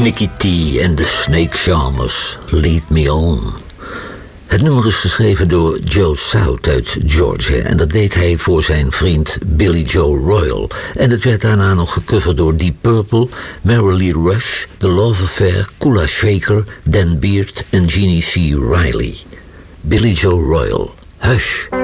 Mickey T en de Snake Charmers, Lead Me On. Het nummer is geschreven door Joe South uit Georgia en dat deed hij voor zijn vriend Billy Joe Royal. En het werd daarna nog gecoverd door Deep Purple, Mary Lee Rush, The Love Affair, Kula Shaker, Dan Beard en Jeannie C. Riley. Billy Joe Royal, Hush.